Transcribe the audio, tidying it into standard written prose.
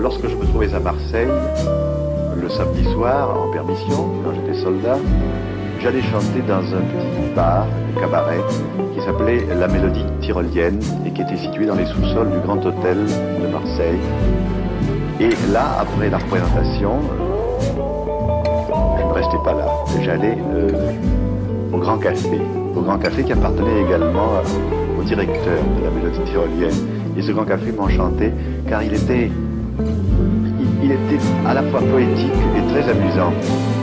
lorsque je me trouvais à Marseille, le samedi soir, en permission, quand j'étais soldat, j'allais chanter dans un petit bar, un cabaret, qui s'appelait La Mélodie Tyrolienne et qui était situé dans les sous-sols du Grand Hôtel de Marseille. Et là, après la représentation, je ne restais pas là. J'allais au Grand Café qui appartenait également au directeur de La Mélodie Tyrolienne. Et ce Grand Café m'enchantait car il était à la fois poétique et très amusant.